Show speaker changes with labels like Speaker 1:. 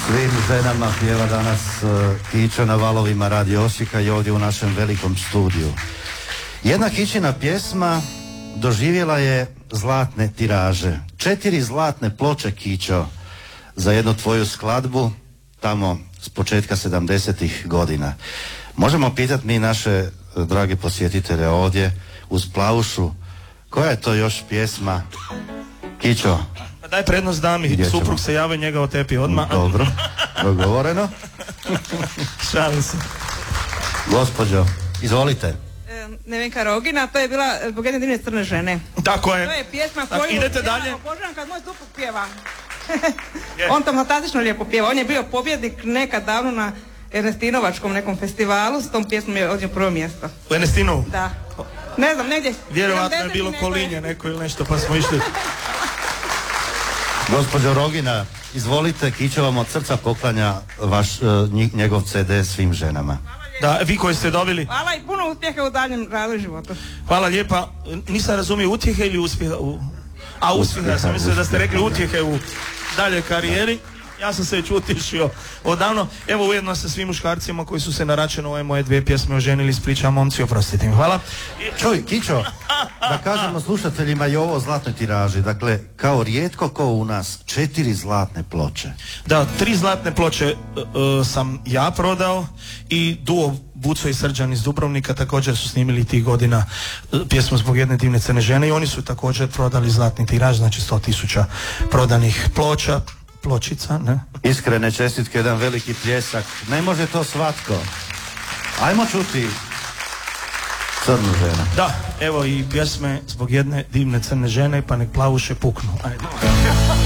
Speaker 1: Svim ženama pjeva danas Kićo na valovima Radio Osijeka i ovdje u našem velikom studiju. Jedna Kićina pjesma doživjela je zlatne tiraže. 4 zlatne ploče, Kićo, za jednu tvoju skladbu tamo s početka 70-ih godina. Možemo pitati mi naše drage posjetitelje ovdje uz Plavušu, koja je to još pjesma? Kićo,
Speaker 2: daj prednost dami, suprug se jave, njega otepi odmah.
Speaker 1: Dobro, dogovoreno.
Speaker 2: Šalim se.
Speaker 1: Gospođo, izvolite.
Speaker 3: Nevenka Rogina, to je bila Zbog jedne divne crne žene.
Speaker 2: Tako je.
Speaker 3: To je pjesma koju
Speaker 2: idete dalje.
Speaker 3: Obožavam kad moj suprug pjeva. On to fantastično lijepo pjeva. On je bio pobjednik nekad davno na Ernestinovačkom nekom festivalu. S tom pjesmom je odnio prvo mjesto.
Speaker 2: U Ernestinu?
Speaker 3: Da. Ne znam, negdje.
Speaker 2: Vjerovatno je bilo Kolinje neko ili nešto, pa smo išli.
Speaker 1: Gospođo Rogina, izvolite, Kićo vam od srca poklanja njegov CD svim ženama.
Speaker 2: Da, vi koji ste dobili.
Speaker 3: Hvala i puno uspjeha u daljem razvoju života.
Speaker 2: Hvala lijepa. Nisam razumio, utjehe ili uspjeha uspjeha. Ja sam mislio da ste rekli utjehe u dalje karijeri. Ja sam se već utišio odavno. Evo, ujedno sa svim muškarcima koji su se na račun ove moje 2 pjesme oženili, ispričam momci, oprostite im. Hvala.
Speaker 1: Čuj, Kićo, da kažemo slušateljima i ovo o zlatnoj tiraži. Dakle, kao rijetko ko u nas, 4 zlatne ploče.
Speaker 2: Da, 3 zlatne ploče sam ja prodao i duo Buco i Srđan iz Dubrovnika također su snimili tih godina pjesmu Zbog jedne divne crne žene i oni su također prodali zlatni tiraž, znači 100.000 prodanih pločica, ne?
Speaker 1: Iskrene čestitke, jedan veliki pljesak. Ne može to svatko. Ajmo čuti Crnu ženu.
Speaker 2: Da, evo i pjesme Zbog jedne divne crne žene, pa nek plavuše puknu. Ajde.